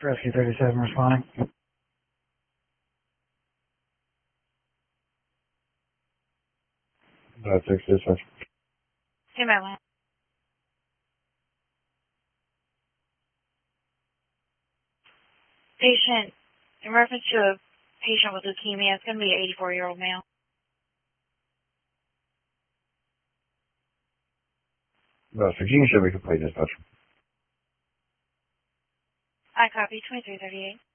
Rescue 37 responding. About 6 dispatch. Hey, Madeline. Patient, in reference to a patient with leukemia, it's going to be an 84-year-old male. About 16 should be complete dispatch. I copy 2338.